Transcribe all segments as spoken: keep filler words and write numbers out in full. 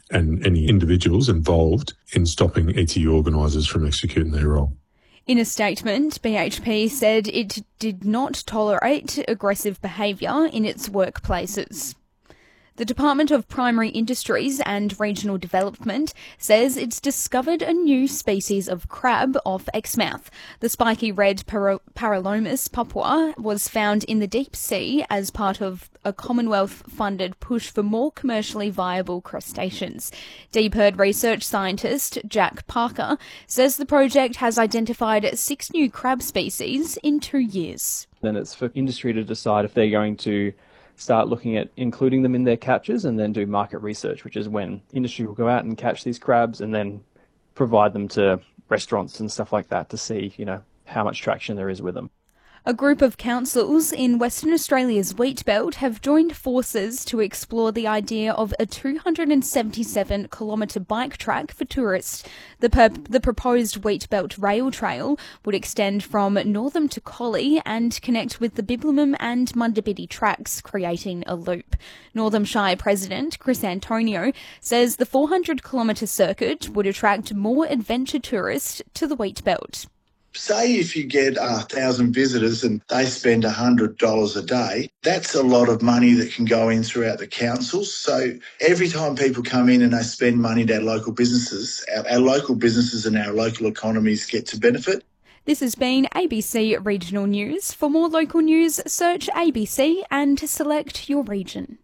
and any individuals involved in stopping E T U organisers from executing their role. In a statement, B H P said it did not tolerate aggressive behaviour in its workplaces. The Department of Primary Industries and Regional Development says it's discovered a new species of crab off Exmouth. The spiky red Par- Paralomus papua was found in the deep sea as part of a Commonwealth-funded push for more commercially viable crustaceans. Deep Herd research scientist Jack Parker says the project has identified six new crab species in two years. Then it's for industry to decide if they're going to start looking at including them in their catches and then do market research, which is when industry will go out and catch these crabs and then provide them to restaurants and stuff like that to see, you know, how much traction there is with them. A group of councils in Western Australia's wheat belt have joined forces to explore the idea of a two hundred seventy-seven kilometre bike track for tourists. The, perp- the proposed wheat belt rail trail would extend from Northam to Collie and connect with the Biblium and Mundabiddi tracks, creating a loop. Northam Shire President Chris Antonio says the four hundred kilometre circuit would attract more adventure tourists to the wheat belt. Say if you get a thousand visitors and they spend one hundred dollars a day, that's a lot of money that can go in throughout the councils. So every time people come in and they spend money at our local businesses, our, our local businesses and our local economies get to benefit. This has been A B C Regional News. For more local news, search A B C and select your region.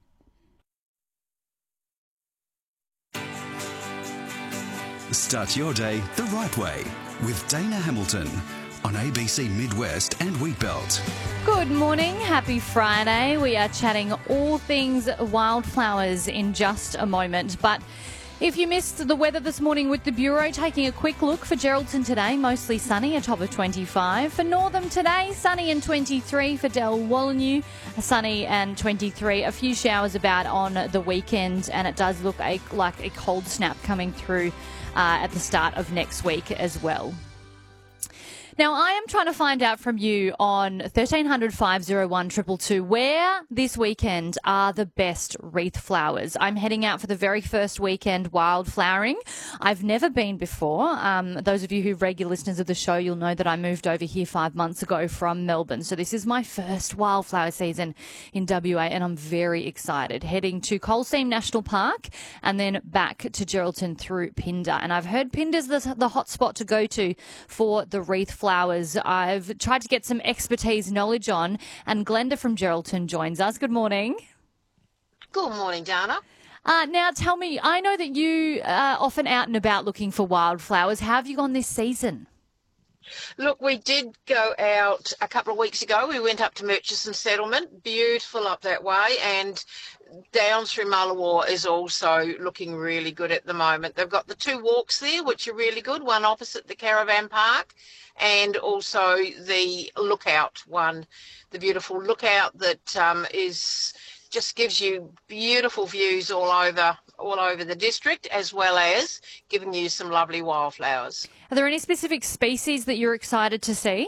Start your day the right way with Dana Hamilton on A B C Midwest and Wheatbelt. Good morning, happy Friday. We are chatting all things wildflowers in just a moment. But if you missed the weather this morning with the Bureau, taking a quick look for Geraldton today, mostly sunny, a top of twenty-five. For Northam today, sunny and twenty-three. For Dalwallinu, sunny and twenty-three. A few showers about on the weekend, and it does look a, like a cold snap coming through Uh, at the start of next week as well. Now, I am trying to find out from you on thirteen hundred, five oh one, two two two where this weekend are the best wreath flowers. I'm heading out for the very first weekend wildflowering. I've never been before. Um, those of you who are regular listeners of the show, you'll know that I moved over here five months ago from Melbourne. So this is my first wildflower season in W A, and I'm very excited. Heading to Coalseam National Park and then back to Geraldton through Pindar. And I've heard Pindar's the, the hot spot to go to for the wreath flowers. Flowers I've tried to get some expertise knowledge on, and Glenda from Geraldton joins us. Good morning. Good morning, Dana. Uh, now, tell me, I know that you are often out and about looking for wildflowers. How have you gone this season? Look, we did go out a couple of weeks ago. We went up to Murchison Settlement, beautiful up that way, and down through Mullawar is also looking really good at the moment. They've got the two walks there, which are really good, one opposite the caravan park and also the lookout one, the beautiful lookout that um, is just gives you beautiful views all over all over the district, as well as giving you some lovely wildflowers. Are there any specific species that you're excited to see?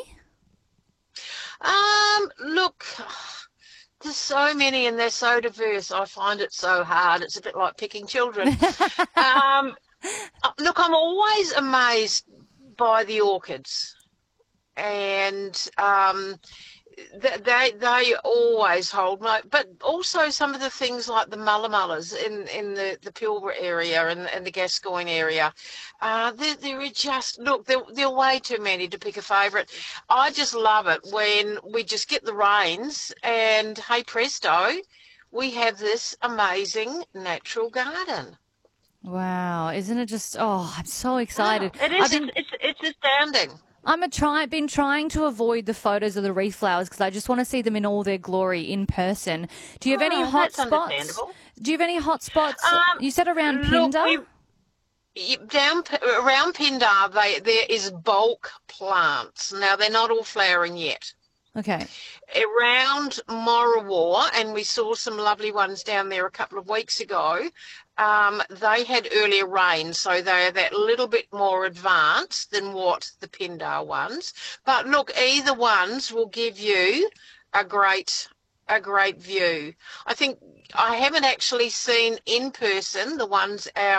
Um, look, there's so many and they're so diverse. I find it so hard. It's a bit like picking children. um, look, I'm always amazed by the orchids, and um, they they always hold my. But also some of the things like the mullamullas in in the the Pilbara area and, and the Gascoyne area. Uh, there, there are just, look, there, there are way too many to pick a favourite. I just love it when we just get the rains and, hey presto, we have this amazing natural garden. Wow, isn't it just, oh, I'm so excited. Oh, it is, been, it's, it's astounding. I'm a try, been trying to avoid the photos of the wreath flowers because I just want to see them in all their glory in person. Do you have oh, any hot spots? Do you have any hot spots? Um, you said around Pindar? We, Down around Pindar, they, there is bulk plants. Now, they're not all flowering yet. Okay. Around Morawar, and we saw some lovely ones down there a couple of weeks ago, um, they had earlier rain, so they're that little bit more advanced than what the Pindar ones. But look, either ones will give you a great a great view. I think I haven't actually seen in person the ones our